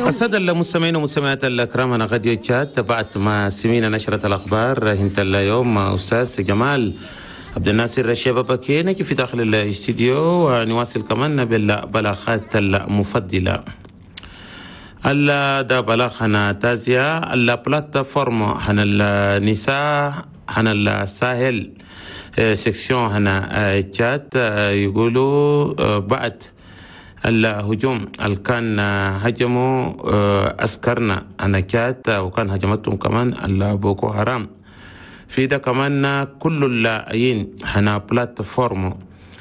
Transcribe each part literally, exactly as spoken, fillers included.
السادة المستمعين ومستمعات الأكرام، أنا غاديو تشات. تبعت مع سمينا نشرة الأخبار هنت اليوم مع أستاذ جمال عبد الناصر الشبابكي نجي في داخل الاستديو، ونواصل كمان بالبلاغات المفضلة. دا بلاغنا تازيا البلاتفورم هنا النساء هنا الساحل سكسيون هنا تشات يقولوا بعد الهجوم اللي كان هجموا عسكرنا أنا كات، وكان هجمتهم كمان بوكو حرام. في ده كمان كل اللاعبين هنا بلاتفورم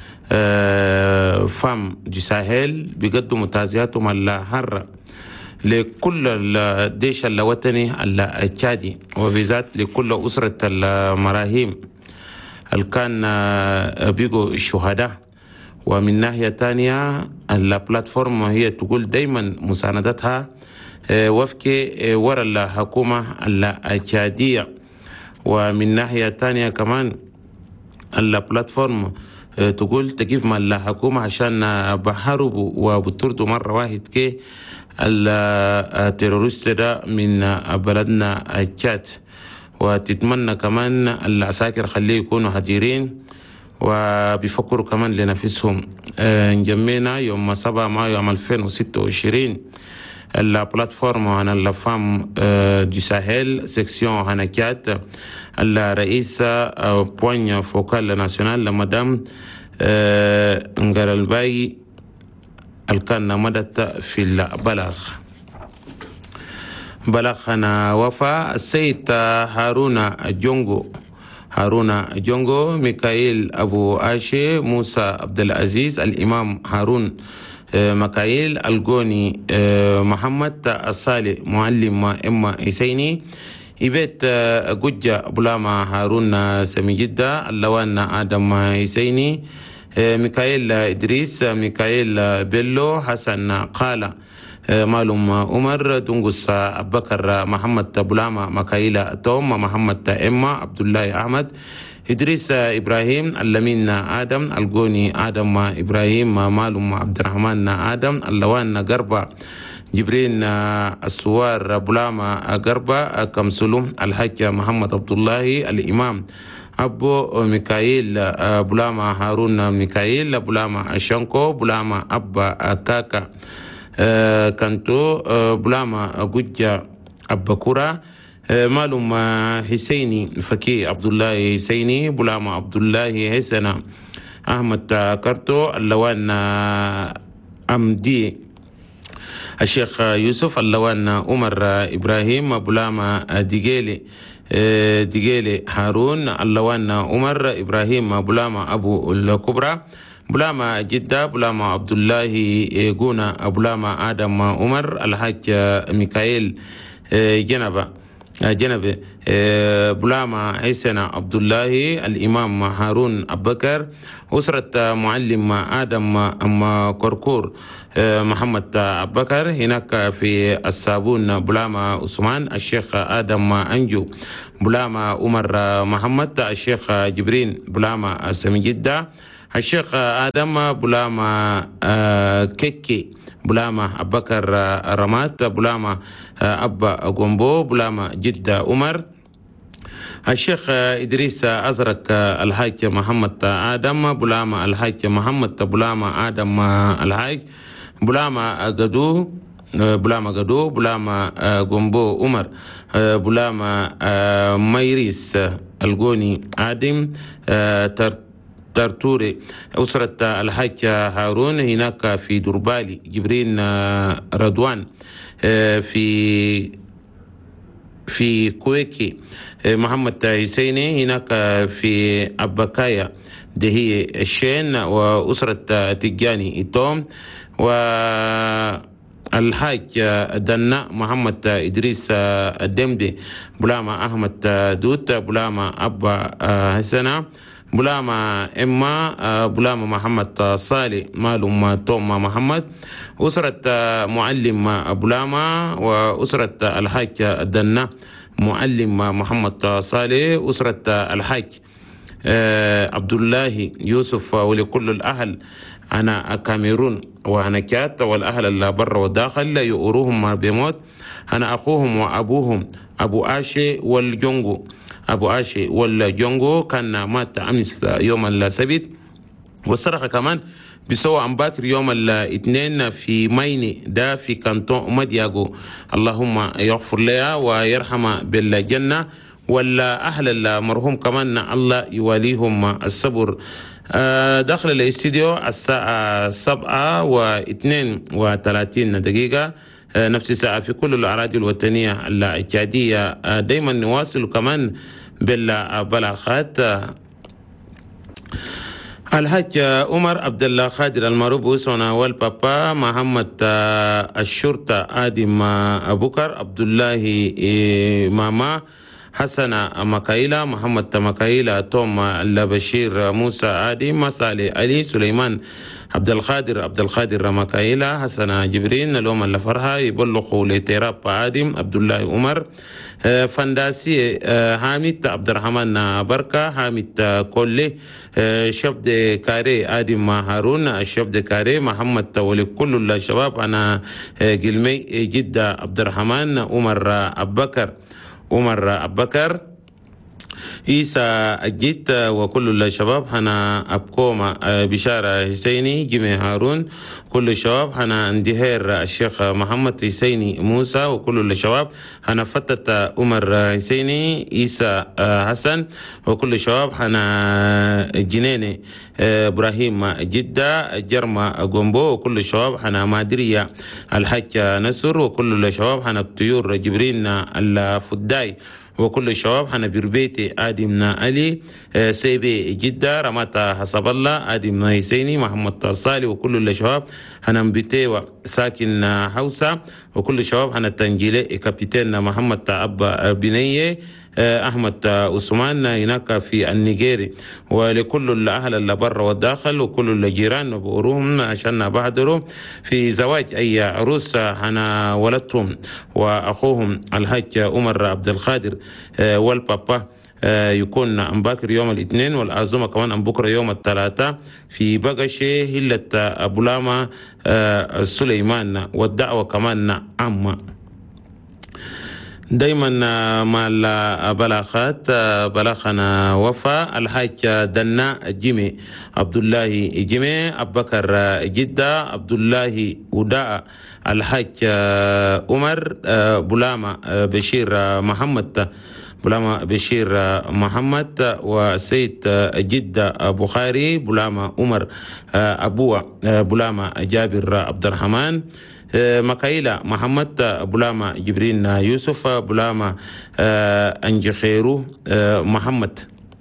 فام دي ساحل بيقدموا تعزياتهم الحارة لكل الجيش الوطني التشادي، وبالذات لكل أسرة المراهيم اللي كان بيجوا الشهداء. ومن ناحية تانية البلاتفورم هي تقول دايما مساندتها وفق وراء الحكومة التشادية. ومن ناحية تانية كمان البلاتفورم تقول تقيف مع الحكومة عشان بحاربوا وبطردوا مرة واحد كي التيروريست ده من بلدنا التشاد، وتتمنى كمان العساكر خليه يكونوا هديرين وبيفكروا كمان لنفسهم. نجمينا يوم سبعة مايو عام ألفين وستة وعشرين البلاتفورم هنا الفام دي ساحل سكسيون هنا كات الرئيسة بوين فوكال ناسيونال مدام نغرالباي الكان مدت في البلاغ. بلغنا وفاء السيد هارون جونغو هارون جونغو ميكائيل أبو آشي موسى عبد العزيز الإمام هارون ميكائيل الجوني محمد الصالح معلم إما حسيني إبيت جوجة بلاما هارون سمي جدة اللوان آدم حسيني ميكائيل إدريس ميكائيل بيلو حسن قال معلوم عمر دونغوس بكر محمد بلاما مكايلا توم محمد إما عبد الله أحمد إدريس إبراهيم اللمين آدم الجوني آدم إبراهيم معلوم عبد الرحمن آدم اللوان قربة جبرين السوار بلاما قربة كمسلوم الحاج محمد عبد الله الإمام أبو ميكائيل بلاما هارون ميكائيل بلاما شانكو بلاما أبا كاكا كانتو بلاما جوجة أبكورة معلوم حسيني فكي عبد الله حسيني بلاما عبد الله حسنا أحمد كارتو اللوان أمدي الشيخ يوسف اللوان عمر إبراهيم بلاما ديجيلي ديجيلي هارون اللوان عمر إبراهيم بلاما أبو الكبرى بلاما جدة بلاما عبد الله جونا بلاما آدم عمر الحاج ميكائيل جنبة جنبة بلاما حسن عبد الله الإمام هارون أبكر أسرة معلم آدم أم كركور محمد أبكر هناك في الصابون بلاما عثمان الشيخ آدم أنجو بلاما عمر محمد الشيخ جبرين بلاما سمي جدة الشيخ آدم بلاما كيكي بلاما أبكر رمات بلاما أبا قنبو بلاما جدة عمر الشيخ إدريس أزرق الحاج محمد آدم بلاما الحاج محمد بلاما آدم الحاج بلاما قدو بلاما قدو بلاما قنبو عمر بلاما ميريس الجوني آدم ترت ترتوري أسرة الحاج هارون هناك في دربالي جبرين رضوان في في كويكي محمد حسيني هناك في أبكايا دهي الشين وأسرة تجاني إتوم والحاج دنا محمد إدريس الدمدي بلاما أحمد دوت بلاما أبا حسنا بلاما إما بلاما محمد صالح معلوم توم محمد أسرة معلم بلاما وأسرة الحاج دنا معلم محمد صالح أسرة الحاج عبد الله يوسف ولكل الأهل أنا كاميرون وأنا كات، والأهل اللي برا والداخل يؤروهم ما بموت. أنا أخوهم وأبوهم أبو آشي والجونجو، أبو آشي والجونجو كان مات أمس يوم السبت، والصرخة كمان بسوى عن باكر يوم الاثنين في ميني ده في كانتون مدياغو. اللهم يغفر لها ويرحمها بالجنة، ولا أهل المرحوم كمان الله يواليهم الصبر. داخل الاستديو الساعة سبعة واثنين وثلاثين دقيقة، نفس الساعة في كل الأراضي الوطنية الإيجادية. دايما نواصل كمان بالبلاغات. الحاج عمر عبد الله خادر المربوس وناول بابا محمد الشرطة آدم بكر عبد الله ماما حسن مكايلة محمد مكايلة توم البشير موسى آدم صالح علي سليمان عبد القادر عبد القادر مكايلة حسن جبرين لوم الفرحة يبلغوا لتراب آدم عبد الله عمر فنداسي حامد عبد الرحمن بركة حامد كولي شبد كاري آدم هارون شبد كاري محمد ولكل الشباب. أنا قلمي جدة عبد الرحمن عمر أبكر عمر أبكر عيسى الجيت وكل الشباب. هنا أبكوما بشارة حسيني جميع هارون كل الشباب. هنا اندهير الشيخ محمد حسيني موسى وكل الشباب. هنا فتت عمر حسيني عيسى حسن وكل الشباب. هنا جنيني إبراهيم جدة جرمة قنبو وكل الشباب. هنا مادرية الحاج نصر وكل الشباب. هنا الطيور جبرين الفداي وكل الشباب. هنا بربيتي آدم علي سيبي جدة رماتا حسب الله آدم حسيني محمد صالح وكل الشباب. هنا مبيتيوا ساكن حوسة وكل الشباب. هنا تنجيلي كابتن محمد أبا بنية أحمد عثمان هناك في النيجيري، ولكل الأهل اللي برا والداخل وكل الجيران بأروهم عشان بحضروا في زواج أي عروس أنا ولدتهم وأخوهم الحاج عمر عبد القادر والبابا يكون أم باكر يوم الاثنين، والعزومة كمان أم بكرة يوم الثلاثاء في بقشة هلة أبو لاما سليمان، والدعوة كمان عامة. دايما مع البلاغات بلغنا وفاء الحاج دنا جيمي عبد الله جيمي أبو بكر جدة عبد الله وداء الحاج عمر بولاما بشير محمد بولاما بشير محمد وسيد جدة بخاري بولاما عمر أبوه بولاما جابر عبد الرحمن مكايلة محمد بولاما جبرين يوسف بولاما أنجخيرو محمد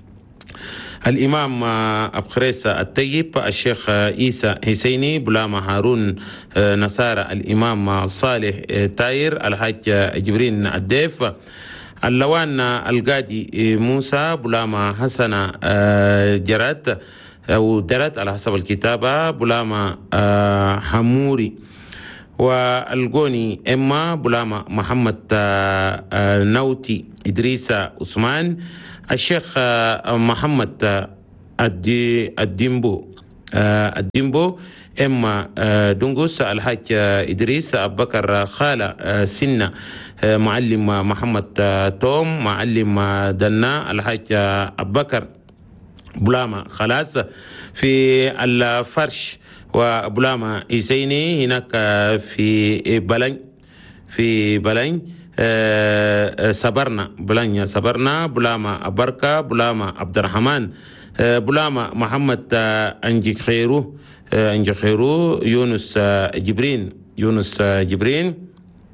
الإمام أبخريس الطيب الشيخ عيسى حسيني بولاما هارون نصارى الإمام صالح تاير الحاج جبرين الديف اللوان القادي موسى بولاما حسن جرات أو درت على حسب الكتابة بولاما حموري والقوني إما بولاما محمد نوتي إدريس عثمان الشيخ محمد الديمبو الديمبو إما دنقوس الحاج إدريس أبو بكر خالة سنة معلم محمد توم معلم دنا الحاج أبو بكر بولاما خلاص في الفرش وبولاما إيسيني هناك في بلن في بلن صبرنا بلن صبرنا بولاما بركة بولاما عبد الرحمن بولاما محمد أنجي خيرو أنجي خيرو يونس جبرين يونس جبرين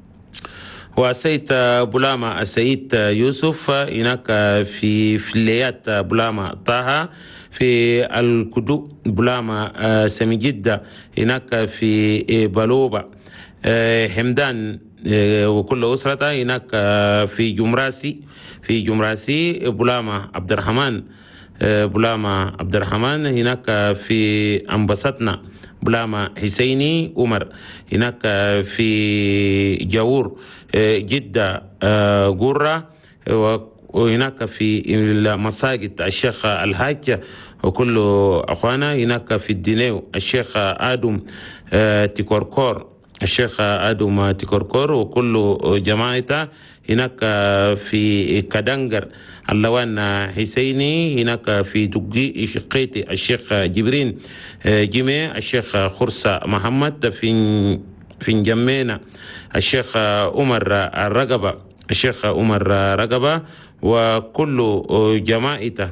وسيد بولاما السيد يوسف هناك في فليات بولاما طه في الكدو بولاما سميجدة هناك في بلوبة حمدان وكل أسرة هناك في جمراسي في جمراسي بولاما عبد الرحمن بولاما عبد الرحمن هناك في أنبسطنا بولاما حسيني عمر هناك في جاور جدة قرة هناك في المساجد الشيخ الحاج وكل أخوانا، هناك في الدينيو الشيخ آدم تيكوركور، الشيخ آدم تيكوركور وكل جماعته، هناك في كدنجر اللوان حسيني، هناك في دقي شقيتي الشيخ جبرين جيمي، الشيخ خرسة محمد، في في جمينا الشيخ عمر الرقبة، الشيخ عمر رقبة وكل جماعته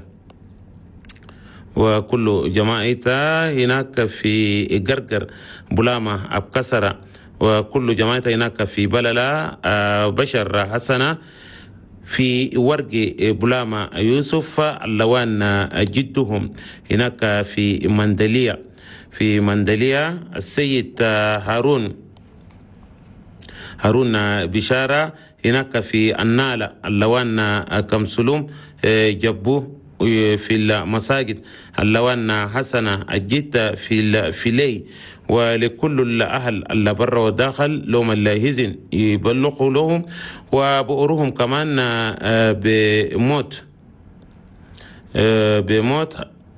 وكل جماعته، هناك في قرقر بلامة أبكسرة وكل جماعته، هناك في بللة بشر حسنة، في ورق بلامة يوسف اللوان جدهم، هناك في مندلية في مندلية السيد هارون هارون بشارة، هناك في النالة اللوان كمسلوم جبوه في المساجد اللوان حسنة الجدة في فيلي، ولكل الأهل اللي برا وداخل لهم اللي هزن يبلغوا لهم، وبؤرهم كمان بموت بموت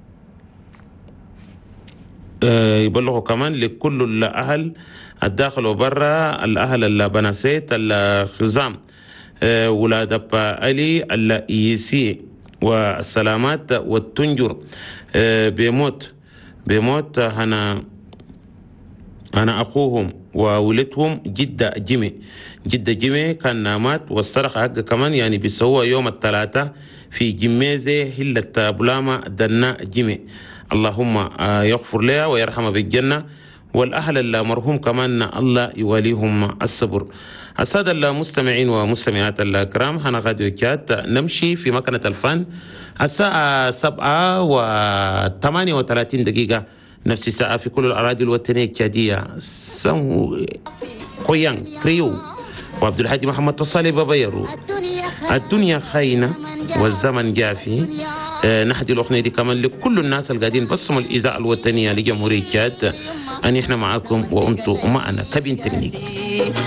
يبلغوا كمان لكل الأهل الداخل وبرا، الأهل اللي بنسيت الخزام ولاد أبا علي الإيسي والسلامات والتنجر بموت بموت هنا أنا أخوهم وولدهم جدة جيمي جدة جيمي كان مات، والصرخ حقه كمان يعني بيسوى يوم الثلاثاء في جميزة هلة بلامة دنا جيمي. اللهم يغفر لها ويرحمها بالجنة، والأهل المرحوم كمان الله يواليهم الصبر. السادة المستمعين ومستمعات الكرام، هنا غاديو كات نمشي في مكنة الفن الساعة سبعة وثمانية وثلاثين دقيقة، نفس الساعة في كل الأراضي الوطنية التشادية. سمو قيان كريو وعبد الحاج محمد تصالي بابيرو، الدنيا خاينة والزمن جافي. آه نحدي الأغنية دي كمان لكل الناس القاعدين بصموا الإذاعة الوطنية لجمهورية تشاد، أن إحنا معاكم وأنتم معنا كبين تكنيك.